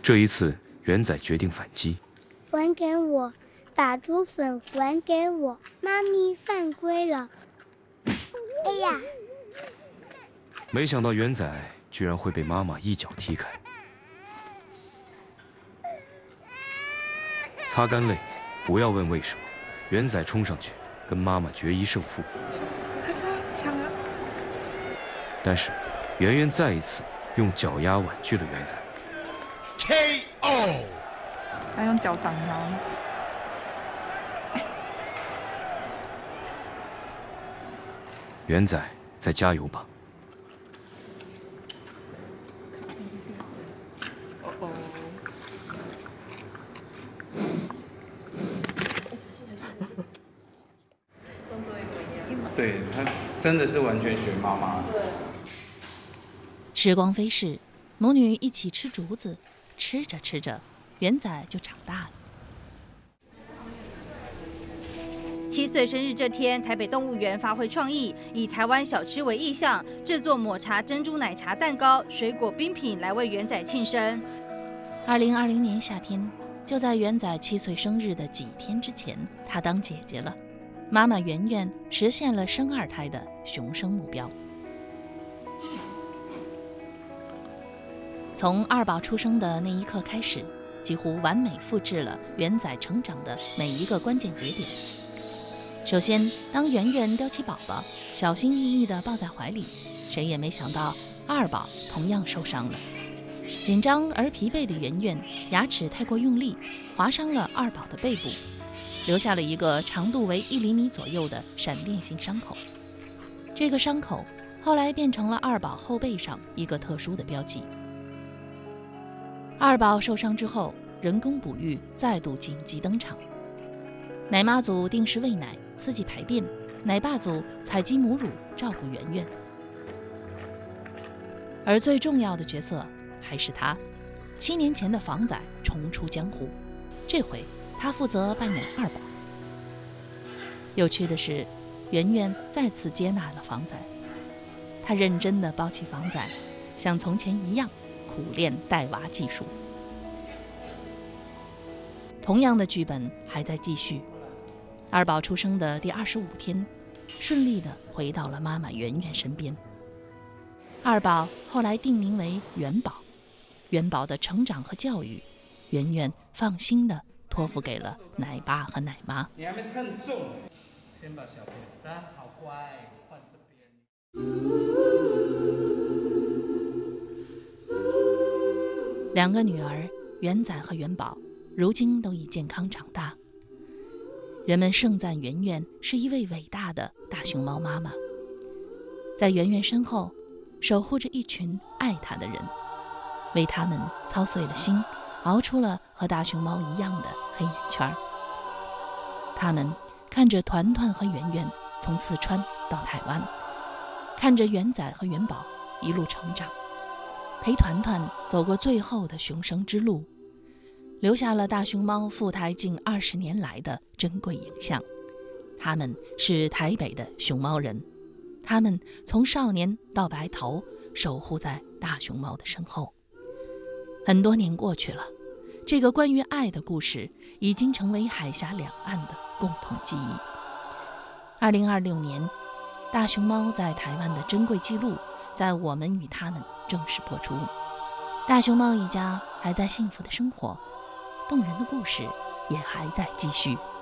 这一次，元仔决定反击。 还给我，打猪粉还给我，妈咪犯规了。哎呀！ 没想到元仔居然会被妈妈一脚踢开。擦干泪，不要问为什么。元仔冲上去跟妈妈决一胜负。 他真的是强啊！ 但是，圆圆再一次用脚丫婉拒了元仔。 KO。 他用脚挡猫。 元仔，再加油吧！ 对，他真的是完全学妈妈。 时光飞逝，母女一起吃竹子，吃着吃着，元仔就长大了。 7岁生日这天，台北动物园发挥创意，以台湾小吃为意象，制作抹茶珍珠奶茶蛋糕、水果冰品来为元仔庆生。 2020年夏天，就在元仔7岁生日的几天之前，他当姐姐了。妈妈圆圆实现了生2胎的雄生目标。从二宝出生的那一刻开始，几乎完美复制了元仔成长的每一个关键节点。首先，当圆圆叼起宝宝，小心翼翼地抱在怀里，谁也没想到二宝同样受伤了。紧张而疲惫的圆圆牙齿太过用力，划伤了二宝的背部，留下了一个长度为1厘米左右的闪电性伤口。这个伤口后来变成了二宝后背上一个特殊的标记。二宝受伤之后，人工哺育再度紧急登场。奶妈组定时喂奶，刺激排便；奶爸组采集母乳，照顾圆圆。而最重要的角色还是他，7年前的房仔重出江湖，这回他负责扮演二宝。有趣的是，圆圆再次接纳了房仔，他认真地抱起房仔，像从前一样苦练带娃技术。同样的剧本还在继续。二宝出生的第25天，顺利地回到了妈妈圆圆身边。二宝后来定名为元宝，元宝的成长和教育，圆圆放心地托付给了奶爸和奶妈。 你还没称重，先把小朋友的好乖，换这边。 2个女儿元仔和元宝，如今都已健康长大。人们盛赞圆圆是一位伟大的大熊猫妈妈，在圆圆身后守护着一群爱她的人，为他们操碎了心，熬出了和大熊猫一样的黑眼圈。他们看着团团和圆圆从四川到台湾，看着元仔和元宝一路成长，陪团团走过最后的雄生之路，留下了大熊猫赴台近20年来的珍贵影像。他们是台北的熊猫人，他们从少年到白头，守护在大熊猫的身后。很多年过去了，这个关于爱的故事已经成为海峡两岸的共同记忆。2026年，大熊猫在台湾的珍贵记录在《我们与他们》正式播出。大熊猫一家还在幸福的生活，动人的故事也还在继续。